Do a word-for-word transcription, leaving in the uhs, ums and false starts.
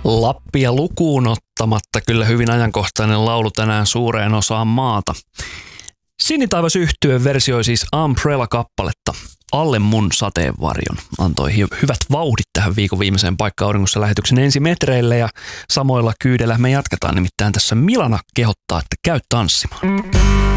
Lappia lukuun ottamatta kyllä hyvin ajankohtainen laulu tänään suureen osaan maata. Sinitaivas yhtye versioi siis Umbrella-kappaletta Alle mun sateenvarjon. Antoi hy- hyvät vauhdit tähän viikon viimeiseen Paikka Auringossa lähetyksen ensimetreille ja samoilla kyydellä me jatketaan, nimittäin tässä Milana kehottaa, että käy tanssimaan.